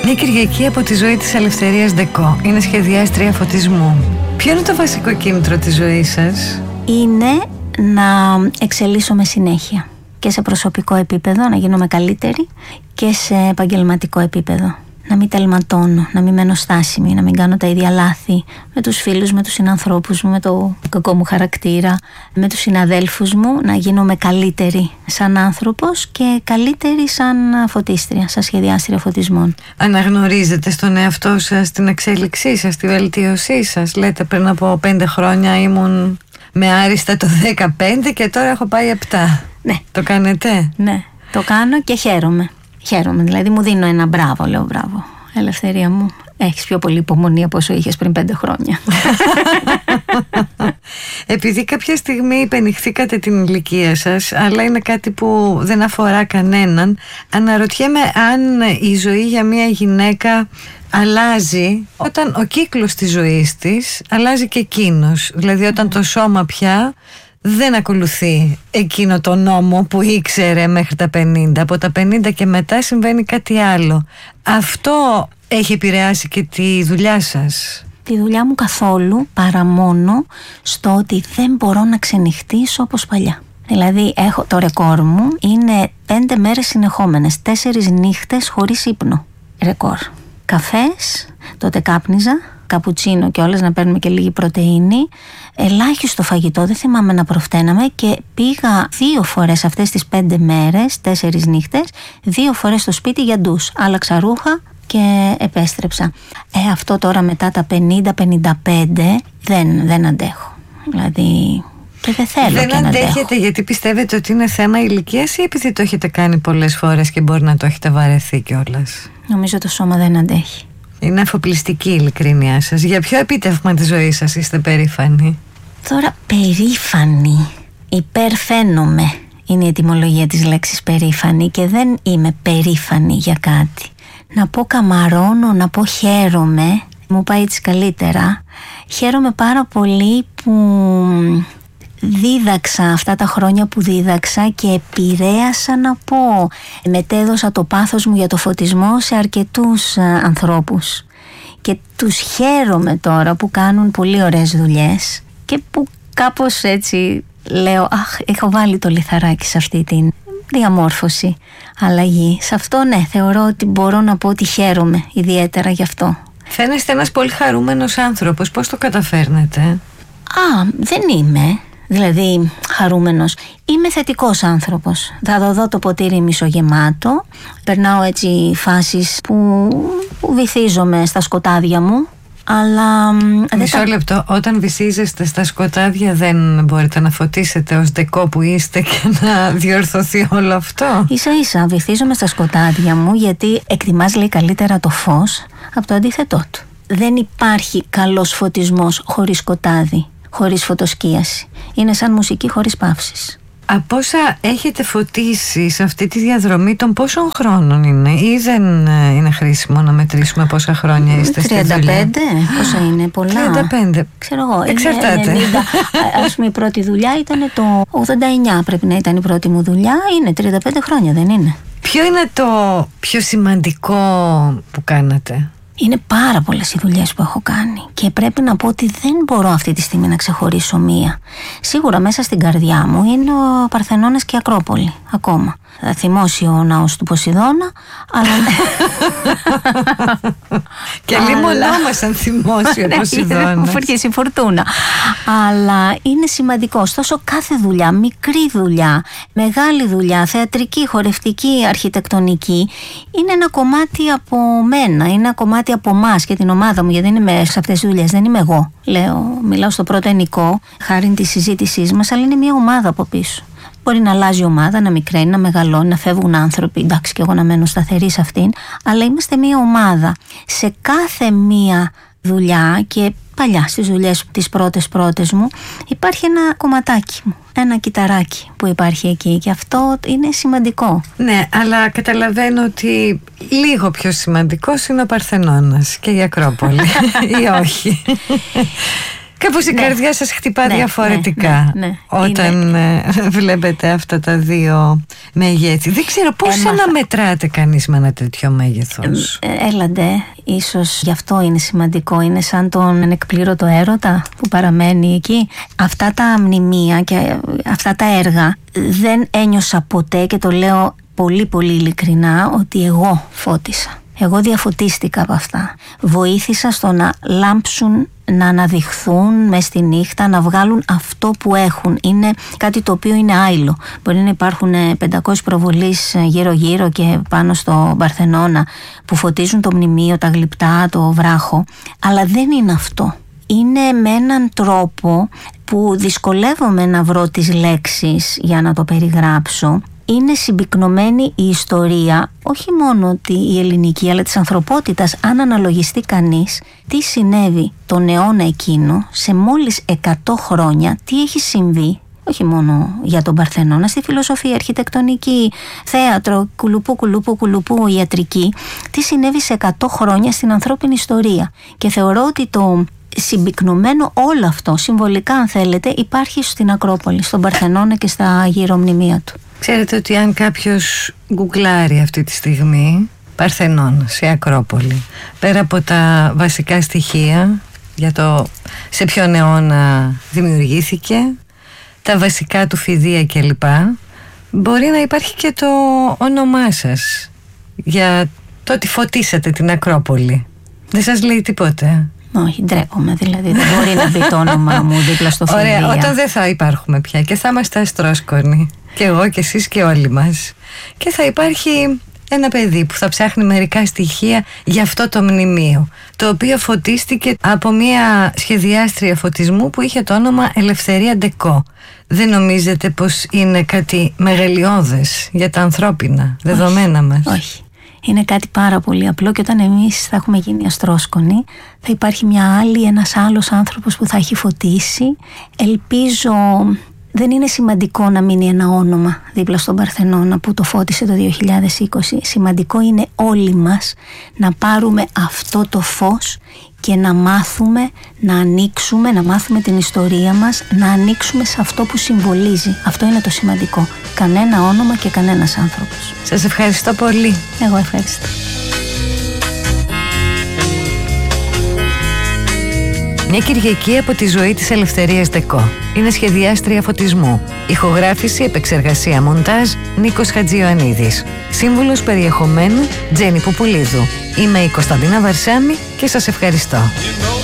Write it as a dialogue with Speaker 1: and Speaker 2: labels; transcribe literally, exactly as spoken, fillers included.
Speaker 1: Μια Κυριακή από τη ζωή της Ελευθερίας Ντεκό. Είναι σχεδιάστρια φωτισμού. Ποιο είναι το βασικό κίνητρο της ζωής σας?
Speaker 2: Είναι να εξελίσσομαι συνέχεια. Και σε προσωπικό επίπεδο, να γίνομαι καλύτερη, και σε επαγγελματικό επίπεδο. Να μην τελματώνω, να μην μένω στάσιμη, να μην κάνω τα ίδια λάθη με τους φίλους, με τους συνανθρώπους μου, με το κακό μου χαρακτήρα, με τους συναδέλφους μου, να γίνομαι καλύτερη σαν άνθρωπος και καλύτερη σαν φωτίστρια, σαν σχεδιάστρια φωτισμών.
Speaker 1: Αναγνωρίζετε στον εαυτό σας την εξέλιξή σας, τη βελτίωσή σας? Λέτε, πριν από πέντε χρόνια ήμουν με άριστα το δεκαπέντε και τώρα έχω πάει επτά.
Speaker 2: Ναι.
Speaker 1: Το κάνετε?
Speaker 2: Ναι, το κάνω και χαίρομαι. Χαίρομαι, δηλαδή μου δίνω ένα μπράβο, λέω μπράβο. Ελευθερία μου, έχεις πιο πολύ υπομονή από όσο είχες πριν πέντε χρόνια.
Speaker 1: Επειδή κάποια στιγμή υπενηχθήκατε την ηλικία σας, αλλά είναι κάτι που δεν αφορά κανέναν, αναρωτιέμαι αν η ζωή για μια γυναίκα αλλάζει όταν ο κύκλος της ζωής της αλλάζει και εκείνος. Δηλαδή όταν το σώμα πια δεν ακολουθεί εκείνο το νόμο που ήξερε μέχρι τα πενήντα. Από τα πενήντα και μετά συμβαίνει κάτι άλλο. Αυτό έχει επηρεάσει και τη δουλειά σας?
Speaker 2: Τη δουλειά μου καθόλου, παρά μόνο στο ότι δεν μπορώ να ξενυχτήσω όπως παλιά. Δηλαδή έχω, το ρεκόρ μου είναι πέντε μέρες συνεχόμενες, τέσσερις νύχτες χωρίς ύπνο. Ρεκόρ. Καφές, τότε κάπνιζα, καπουτσίνο και όλες, να παίρνουμε και λίγη πρωτεΐνη, ελάχιστο φαγητό, δεν θυμάμαι να προφταίναμε, και πήγα δύο φορές αυτές τις πέντε μέρες, τέσσερις νύχτες, δύο φορές στο σπίτι για ντους, άλλαξα ρούχα και επέστρεψα. Ε, αυτό τώρα μετά τα πενήντα πενήντα πέντε δεν, δεν αντέχω, δηλαδή, και δεν θέλω.
Speaker 1: Δεν
Speaker 2: και να
Speaker 1: αντέχετε
Speaker 2: αντέχω.
Speaker 1: γιατί πιστεύετε ότι είναι θέμα ηλικίας ή επειδή το έχετε κάνει πολλές φορές και μπορεί να το έχετε βαρεθεί κιόλας?
Speaker 2: Νομίζω το σώμα δεν αντέχει.
Speaker 1: Είναι αφοπλιστική η ειλικρίνειά σας. Για ποιο επίτευγμα της ζωής σας είστε περήφανοι?
Speaker 2: Τώρα, περήφανη, υπερφαίνομαι είναι η ετυμολογία της λέξης περήφανη, και δεν είμαι περήφανη για κάτι. Να πω καμαρώνω, να πω χαίρομαι, μου πάει έτσι καλύτερα. Χαίρομαι πάρα πολύ που δίδαξα αυτά τα χρόνια που δίδαξα και επηρέασα, να πω, μετέδωσα το πάθος μου για το φωτισμό σε αρκετούς ανθρώπους, και τους χαίρομαι τώρα που κάνουν πολύ ωραίες δουλειές και που κάπως έτσι λέω, αχ, έχω βάλει το λιθαράκι σε αυτή την διαμόρφωση, αλλαγή. Σε αυτό, ναι, θεωρώ ότι μπορώ να πω ότι χαίρομαι ιδιαίτερα γι' αυτό.
Speaker 1: Φαίνεστε ένας πολύ χαρούμενος άνθρωπος. Πώς το καταφέρνετε?
Speaker 2: Α, δεν είμαι δηλαδή χαρούμενος. Είμαι θετικός άνθρωπος. Θα το δω το ποτήρι μισογεμάτο. Περνάω έτσι φάσεις που, που βυθίζομαι στα σκοτάδια μου. Αλλά
Speaker 1: μισό
Speaker 2: θα...
Speaker 1: λεπτό, όταν βυσίζεστε στα σκοτάδια δεν μπορείτε να φωτίσετε ως Ντεκό που είστε και να διορθωθεί όλο αυτό?
Speaker 2: Ίσα ίσα βυθίζομαι στα σκοτάδια μου, γιατί εκτιμάς, λέει, καλύτερα το φως από το αντίθετό του. Δεν υπάρχει καλός φωτισμός χωρίς σκοτάδι, χωρίς φωτοσκίαση. Είναι σαν μουσική χωρίς παύσεις.
Speaker 1: Από όσα έχετε φωτίσει σε αυτή τη διαδρομή, των πόσων χρόνων είναι, ή δεν είναι χρήσιμο να μετρήσουμε πόσα χρόνια είστε στη δουλειά?
Speaker 2: τριάντα πέντε, πόσα είναι, πολλά.
Speaker 1: τριάντα πέντε.
Speaker 2: Ξέρω εγώ.
Speaker 1: Εξαρτάται.
Speaker 2: ενενήντα. Ας πούμε, η πρώτη δουλειά ήταν το ογδόντα εννιά, πρέπει να ήταν η πρώτη μου δουλειά. Είναι τριάντα πέντε χρόνια, δεν είναι?
Speaker 1: Ποιο είναι το πιο σημαντικό που κάνατε?
Speaker 2: Είναι πάρα πολλές οι δουλειές που έχω κάνει και πρέπει να πω ότι δεν μπορώ αυτή τη στιγμή να ξεχωρίσω μία. Σίγουρα μέσα στην καρδιά μου είναι ο Παρθενώνας και η Ακρόπολη ακόμα. Θα θυμώσει ο ναός του Ποσειδώνα, αλλά...
Speaker 1: Και λίμωνόμας αν θυμώσει ο Ποσειδώνας.
Speaker 2: Φουρκίσει η φορτούνα. Αλλά είναι σημαντικό. Ωστόσο κάθε δουλειά, μικρή δουλειά, μεγάλη δουλειά, θεατρική, χορευτική, αρχιτεκτονική, είναι ένα κομμάτι από μένα, είναι ένα κομμάτι από εμάς και την ομάδα μου, γιατί δεν είμαι σε αυτές τις δουλειές, δεν είμαι εγώ. Λέω, μιλάω στο πρώτο ενικό, χάρη τη συζήτησή μας, αλλά είναι μια ομάδα από πίσω. Μπορεί να αλλάζει η ομάδα, να μικραίνει, να μεγαλώνει, να φεύγουν άνθρωποι, εντάξει, και εγώ να μένω σταθερή σε αυτήν, αλλά είμαστε μια ομάδα. Σε κάθε μια δουλειά, και παλιά στις δουλειές τις πρώτες πρώτες μου, υπάρχει ένα κομματάκι μου, ένα κυταράκι που υπάρχει εκεί, και αυτό είναι σημαντικό.
Speaker 1: Ναι, αλλά καταλαβαίνω ότι λίγο πιο σημαντικός είναι ο Παρθενώνας και η Ακρόπολη ή όχι? Κάπως η
Speaker 2: ναι.
Speaker 1: καρδιά σας χτυπά
Speaker 2: ναι,
Speaker 1: διαφορετικά
Speaker 2: ναι, ναι, ναι.
Speaker 1: όταν είναι... βλέπετε αυτά τα δύο μέγεθη. Δεν ξέρω πώς
Speaker 2: Έμαθα.
Speaker 1: αναμετράτε κανείς με ένα τέτοιο μέγεθος.
Speaker 2: Ε, έλαντε, ίσως γι' αυτό είναι σημαντικό. Είναι σαν τον ανεκπλήρωτο έρωτα που παραμένει εκεί. Αυτά τα μνημεία και αυτά τα έργα δεν ένιωσα ποτέ, και το λέω πολύ πολύ ειλικρινά, ότι εγώ φώτισα. Εγώ διαφωτίστηκα από αυτά. Βοήθησα στο να λάμψουν, να αναδειχθούν μες στη νύχτα, να βγάλουν αυτό που έχουν. Είναι κάτι το οποίο είναι άειλο. Μπορεί να υπάρχουν πεντακόσιες προβολείς γύρω-γύρω και πάνω στο Παρθενώνα που φωτίζουν το μνημείο, τα γλυπτά, το βράχο, αλλά δεν είναι αυτό. Είναι με έναν τρόπο που δυσκολεύομαι να βρω τις λέξεις για να το περιγράψω. Είναι συμπυκνωμένη η ιστορία, όχι μόνο η ελληνική, αλλά της ανθρωπότητας. Αν αναλογιστεί κανείς τι συνέβη τον αιώνα εκείνο, σε μόλις εκατό χρόνια, τι έχει συμβεί, όχι μόνο για τον Παρθενώνα, στη φιλοσοφία, αρχιτεκτονική, θέατρο, κουλουπού, κουλουπού, κουλουπού, ιατρική, τι συνέβη σε εκατό χρόνια στην ανθρώπινη ιστορία. Και θεωρώ ότι το συμπυκνωμένο όλο αυτό, συμβολικά αν θέλετε, υπάρχει στην Ακρόπολη, στον Παρθενώνα και στα γύρω μνημεία του.
Speaker 1: Ξέρετε ότι αν κάποιος γκουγκλάρει αυτή τη στιγμή Παρθενώνα σε Ακρόπολη, πέρα από τα βασικά στοιχεία για το σε ποιον αιώνα δημιουργήθηκε, τα βασικά του φηδεία κλπ, μπορεί να υπάρχει και το όνομά σας για το ότι φωτίσατε την Ακρόπολη. Δεν σας λέει τίποτε?
Speaker 2: Όχι, ντρέπομαι, δηλαδή δεν μπορεί να μπει το όνομά μου δίπλα στο φηδεία.
Speaker 1: Ωραία, όταν δεν θα υπάρχουμε πια και θα είμαστε αστρόσκονοι, και εγώ και εσείς και όλοι μας, και θα υπάρχει ένα παιδί που θα ψάχνει μερικά στοιχεία για αυτό το μνημείο, το οποίο φωτίστηκε από μια σχεδιάστρια φωτισμού που είχε το όνομα Ελευθερία Ντεκό. Δεν νομίζετε πως είναι κάτι μεγαλειώδες για τα ανθρώπινα δεδομένα
Speaker 2: όχι,
Speaker 1: μας?
Speaker 2: Όχι. Είναι κάτι πάρα πολύ απλό, και όταν εμείς θα έχουμε γίνει αστρόσκονοι, θα υπάρχει μια άλλη, ένας άλλος άνθρωπος που θα έχει φωτίσει. Ελπίζω δεν είναι σημαντικό να μείνει ένα όνομα δίπλα στον Παρθενώνα που το φώτισε το δύο χιλιάδες είκοσι. Σημαντικό είναι όλοι μας να πάρουμε αυτό το φως και να μάθουμε, να ανοίξουμε, να μάθουμε την ιστορία μας, να ανοίξουμε σε αυτό που συμβολίζει. Αυτό είναι το σημαντικό. Κανένα όνομα και κανένας άνθρωπος.
Speaker 1: Σας ευχαριστώ πολύ.
Speaker 2: Εγώ ευχαριστώ.
Speaker 1: Μια Κυριακή από τη ζωή της Ελευθερίας Ντεκό. Είναι σχεδιάστρια φωτισμού. Ηχογράφηση, επεξεργασία, μοντάζ, Νίκος Χατζιωαννίδης. Σύμβουλος περιεχομένου, Τζένι Πουπουλίδου. Είμαι η Κωνσταντίνα Βαρσάμι και σας ευχαριστώ.